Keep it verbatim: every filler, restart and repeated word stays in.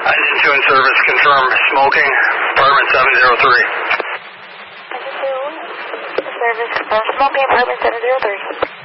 Engine two in service, confirm smoking, apartment seven zero three. Engine two, service, confirm smoking, apartment seven zero three.